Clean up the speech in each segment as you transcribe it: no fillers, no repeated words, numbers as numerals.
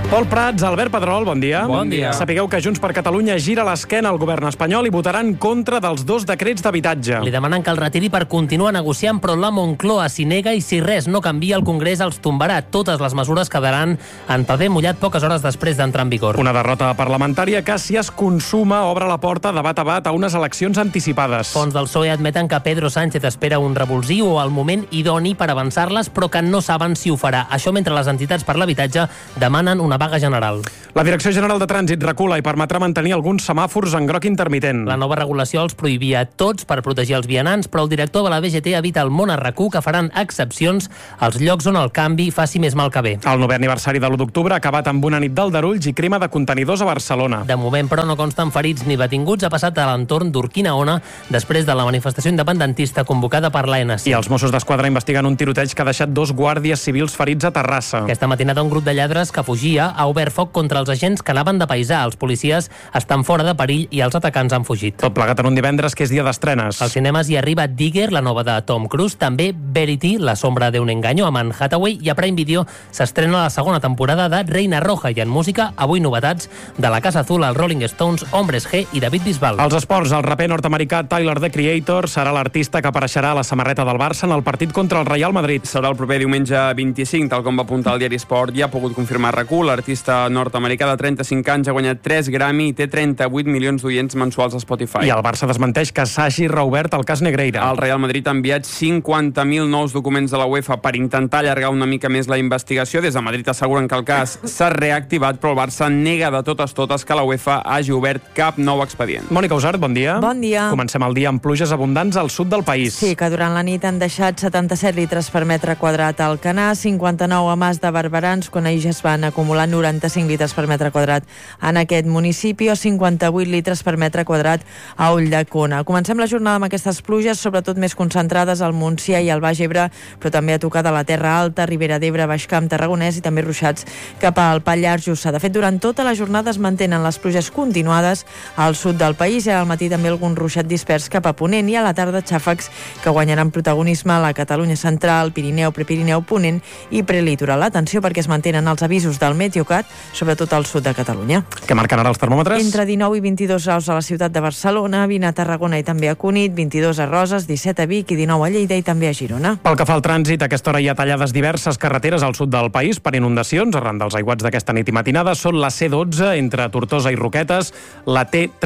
Pol Prats, Albert Pedrol, bon dia. Bon dia. Sapigueu que Junts per Catalunya gira l'esquena al govern espanyol i votaran contra dels 2 decrets d'habitatge. Li demanen que el retiri per continuar negociant, però la Moncloa s'hi nega i si res no canvia, el Congrés els tombarà. Totes les mesures quedaran en paper mullat poques hores després d'entrar en vigor. Una derrota parlamentària que, si es consuma, obre la porta de bat a bat a unes eleccions anticipades. Fons del PSOE admeten que Pedro Sánchez espera un revulsiu o el moment idoni per avançar-les, però que no saben si ho farà. Això mentre les entitats per l'habitatge demanen una vaga general. La Direcció General de Trànsit recula i permetrà mantenir alguns semàfors en groc intermitent. La nova regulació els prohibia tots per protegir els vianants, però el director de la BGT evita al món a RAC1 que faran excepcions als llocs on el canvi faci més mal que bé. El 9è aniversari de l'1 d'octubre ha acabat amb una nit d'aldarulls i crema de contenidors a Barcelona. De moment, però, no consten ferits ni detinguts. Ha passat a l'entorn d'Urquinaona després de la manifestació independentista convocada per l'ANC. I els Mossos d'Esquadra investiguen un tiroteig que ha deixat 2 guàrdies civils ferits a Terrassa. Aquesta matinada un grup de lladres que fugia ha obert foc contra els agents que anaven de paisà. Els policies estan fora de perill i els atacants han fugit. Tot plegat en un divendres que és dia d'estrenes. Als cinemes hi arriba Digger, la nova de Tom Cruise, també Verity, la sombra d'un engaño, amb Anne Hathaway, i a Prime Video s'estrena la segona temporada de Reina Roja. I en música, avui novetats de la Casa Azul, els Rolling Stones, Hombres G i David Bisbal. Als esports, el raper nord-americà Tyler, the Creator, serà l'artista que apareixerà a la samarreta del Barça en el partit contra el Real Madrid. Serà el proper diumenge 25, tal com va apuntar el diari Sport. Ja ha pogut confirmar RAC1. L'artista nord-americà de 35 anys ha guanyat 3 Grammy i té 38 milions d'oients mensuals a Spotify. I el Barça desmenteix que s'hagi reobert el cas Negreira. El Real Madrid ha enviat 50.000 nous documents de la UEFA per intentar allargar una mica més la investigació. Des de Madrid asseguren que el cas s'ha reactivat, però el Barça nega de totes que la UEFA hagi obert cap nou expedient. Mònica Usart, bon dia. Bon dia. Comencem el dia amb pluges abundants al sud del país. Sí, que durant la nit han deixat 77 litres per metre quadrat al Canà, 59 a Mas de Barberans, quan ahir ja es van acumular 95 litres per metre quadrat en aquest municipi, o 58 litres per metre quadrat a Ulldecona. Comencem la jornada amb aquestes pluges, sobretot més concentrades al Montsià i al Baix Ebre, però també a tocar de la Terra Alta, Ribera d'Ebre, Baix Camp, Tarragonès i també ruixats cap al Pallars Jussà. De fet, durant tota la jornada es mantenen les pluges continuades al sud del país i al matí també algun ruixat dispers cap a Ponent, i a la tarda xàfecs que guanyaran protagonisme a la Catalunya central, Pirineu, Prepirineu, Ponent i prelitoral. Atenció, perquè es mantenen els avisos del Meteocat, sobretot al sud de Catalunya. Què marquen ara els termòmetres? Entre 19 i 22 graus a la ciutat de Barcelona, 20 a Tarragona i també a Cunit, 22 a Roses, 17 a Vic i 19 a Lleida i també a Girona. Pel que fa al trànsit, a aquesta hora hi ha tallades diverses carreteres al sud del país per inundacions arran dels aiguats d'aquesta nit i matinada. Són la C12 entre Tortosa i Roquetes, la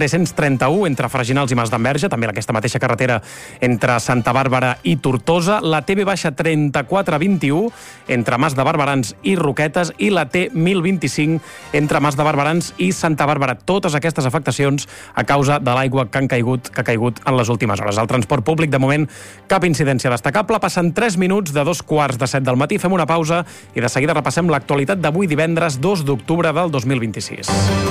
T331 entre Freginals i Mas d'Enverge, també aquesta mateixa carretera entre Santa Bàrbara i Tortosa, la TB-3421 entre Mas de Barberans i Roquetes i la T1025 entre Mas de Barberans i Santa Bàrbara. Totes aquestes afectacions a causa de l'aigua que ha caigut en les últimes hores. El transport públic, de moment, cap incidència destacable. Passen 3 minuts de 2:45 del matí. Fem una pausa i de seguida repassem l'actualitat d'avui divendres 2 d'octubre del 2026.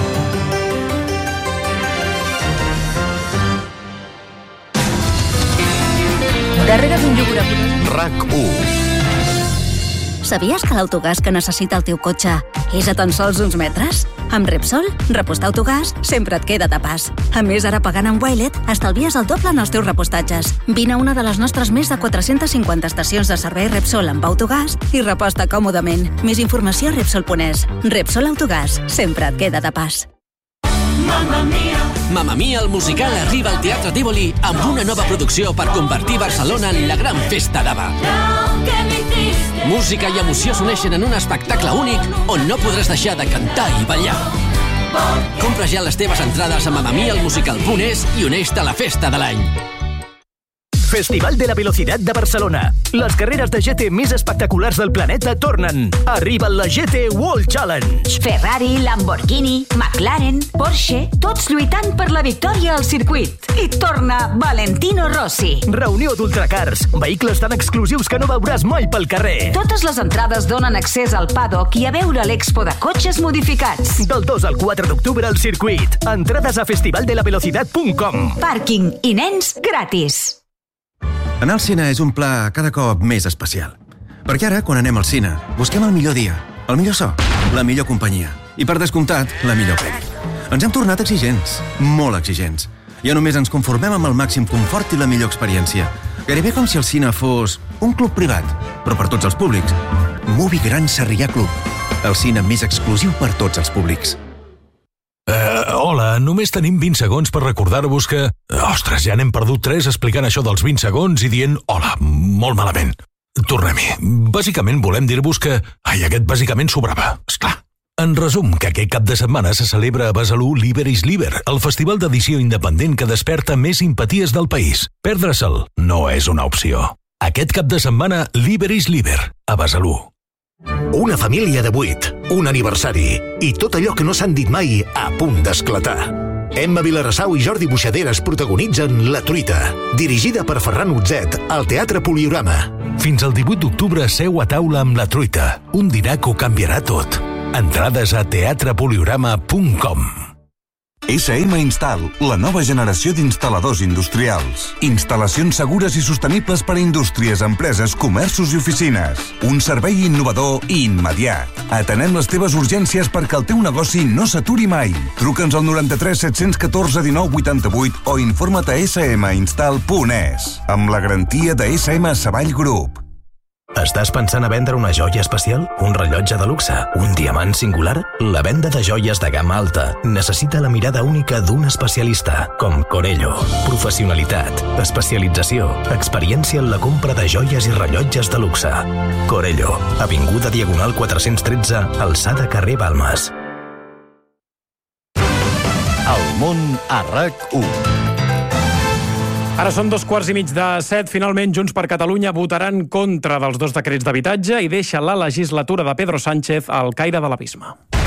Darrere d'un iogurt. RAC1. Sabies que l'autogàs que necessita el teu cotxe és a tan sols uns metres? Amb Repsol, repostar autogàs sempre et queda de pas. A més, ara pagant amb Wilet, estalvies el doble en els teus repostatges. Vine a una de les nostres més de 450 estacions de servei Repsol amb autogàs i reposta còmodament. Més informació a Repsol.es. Repsol Autogàs, sempre et queda de pas. Mamma Mia! Mamma Mia, el musical, arriba al Teatre Tívoli amb una nova producció per convertir Barcelona en la gran festa d'Ava. Música i emoció s'uneixen en un espectacle únic on no podràs deixar de cantar i ballar. Compra ja les teves entrades a mamamialmusical.es i uneix-te a la festa de l'any. Festival de la Velocidad de Barcelona. Les carreres de GT més espectaculars del planeta tornen. Arriba la GT World Challenge. Ferrari, Lamborghini, McLaren, Porsche, tots lluitant per la victòria al circuit. I torna Valentino Rossi. Reunió d'ultracars, vehicles tan exclusius que no veuràs mai pel carrer. Totes les entrades donen accés al paddock i a veure l'expo de cotxes modificats. Del 2 al 4 d'octubre al circuit. Entrades a festivaldelavelocidad.com. Pàrquing i nens gratis. Anar al cine és un pla cada cop més especial. Perquè ara, quan anem al cine, busquem el millor dia, el millor so, la millor companyia i, per descomptat, la millor pel·li. Ens hem tornat exigents, molt exigents. Ja només ens conformem amb el màxim confort i la millor experiència. Gairebé com si el cine fos un club privat, però per tots els públics. Movie Gran Sarrià Club. el cine més exclusiu per tots els públics. Hola, només tenim 20 segons per recordar-vos que... Ostres, ja n'hem perdut 3 explicant això dels 20 segons i dient hola, molt malament. Tornem-hi. Bàsicament volem dir-vos que... aquest bàsicament sobrava, esclar. En resum, que aquest cap de setmana se celebra a Besalú Liber is Liber, el festival d'edició independent que desperta més simpaties del país. Perdre-se'l no és una opció. Aquest cap de setmana, Liber is Liber, a Besalú. Una família de 8, un aniversari i tot allò que no s'han dit mai a punt d'esclatar. Emma Vilarassau i Jordi Buixaderes protagonitzen La truita, dirigida per Ferran Utzet al Teatre Poliorama. Fins al 18 d'octubre seu a taula amb La truita, un dinar que ho canviarà tot. Entrades a teatrepoliorama.com. SM Install, la nova generació d'instal·ladors industrials. Instal·lacions segures i sostenibles per a indústries, empreses, comerços i oficines. Un servei innovador i immediat. Atenem les teves urgències perquè el teu negoci no s'aturi mai. Truca'ns al 93 714 19 88 o informa't a sminstall.es, amb la garantia de SM Savall Group. Estàs pensant a vendre una joia especial? Un rellotge de luxe? Un diamant singular? La venda de joies de gamma alta necessita la mirada única d'un especialista, com Corello. Professionalitat, especialització, experiència en la compra de joies i rellotges de luxe. Corello, avinguda Diagonal 413, alçada carrer Balmes. El món a RAC1. Ara són 6:15. Finalment, Junts per Catalunya votaran contra dels 2 decrets d'habitatge i deixa la legislatura de Pedro Sánchez al caire de l'abisme.